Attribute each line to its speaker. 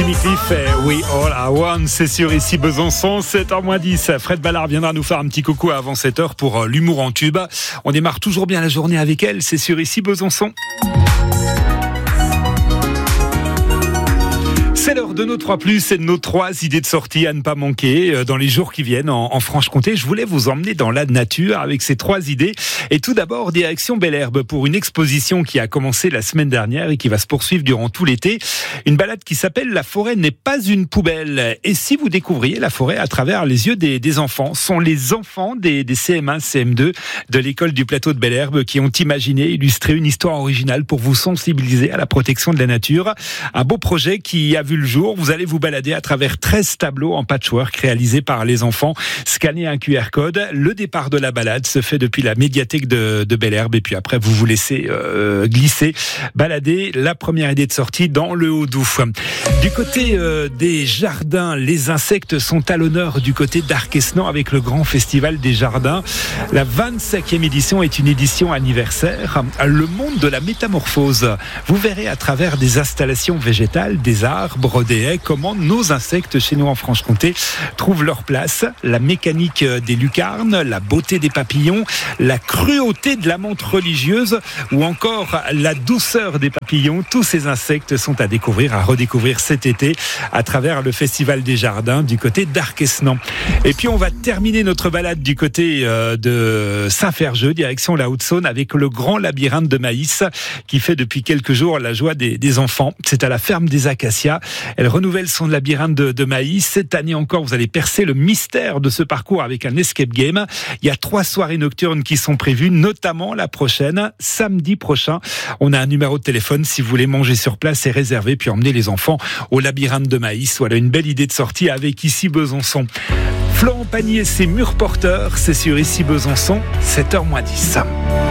Speaker 1: Cliff et We All Are One, c'est sur ici Besançon, 7h-10. Fred Ballard viendra nous faire un petit coucou avant 7h pour l'humour en tube. On démarre toujours bien la journée avec elle, c'est sur ici Besançon. C'est l'heure de nos 3+, et de nos 3 idées de sortie à ne pas manquer dans les jours qui viennent en Franche-Comté. Je voulais vous emmener dans la nature avec ces 3 idées. Et tout d'abord, direction Bel-Herbe pour une exposition qui a commencé la semaine dernière et qui va se poursuivre durant tout l'été. Une balade qui s'appelle « La forêt n'est pas une poubelle ». Et si vous découvriez la forêt à travers les yeux des enfants, ce sont les enfants des CM1, CM2 de l'école du plateau de Bel-Herbe qui ont imaginé, illustré une histoire originale pour vous sensibiliser à la protection de la nature. Un beau projet qui a vu le jour. Vous allez vous balader à travers 13 tableaux en patchwork réalisés par les enfants. Scannez un QR code. Le départ de la balade se fait depuis la médiathèque de Bel-Herbe et puis après vous vous laissez glisser, balader. La première idée de sortie dans le Haut-Doubs. Du côté des jardins, les insectes sont à l'honneur du côté d'Arquesnan avec le grand festival des jardins. La 25e édition est une édition anniversaire. Le monde de la métamorphose. Vous verrez à travers des installations végétales, des arbres, des haies, comment nos insectes chez nous en Franche-Comté trouvent leur place, la mécanique des lucarnes, la beauté des papillons, la cruauté de la menthe religieuse ou encore la douceur des papillons. Tous ces insectes sont à découvrir, à redécouvrir cet été à travers le Festival des Jardins du côté d'Arquesnan. Et puis on va terminer notre balade du côté de Saint-Ferjeux, direction la Haute-Saône avec le grand labyrinthe de maïs qui fait depuis quelques jours la joie des enfants. C'est à la ferme des Acacias. Elle renouvelle son labyrinthe de maïs. Cette année encore, vous allez percer le mystère de ce parcours avec un escape game. Il y a 3 soirées nocturnes qui sont prévues, notamment la prochaine, samedi prochain. On a un numéro de téléphone si vous voulez manger sur place et réserver, puis emmener les enfants au labyrinthe de maïs. Voilà une belle idée de sortie avec ici Besançon. Florent Pagny et ses murs porteurs, c'est sur ici Besançon, 7h-10.